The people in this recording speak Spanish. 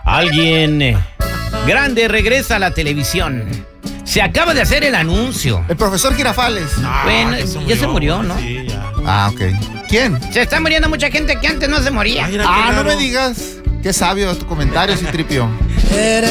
Alguien grande regresa a la televisión. Se acaba de hacer el anuncio. El profesor Girafales. Bueno, ya se murió, ¿no? Sí, ya. Ah, ok. ¿Quién? Se está muriendo mucha gente que antes no se moría. Ay, mira qué Ah, no raro. me digas. Qué sabio tu comentario, Citripio.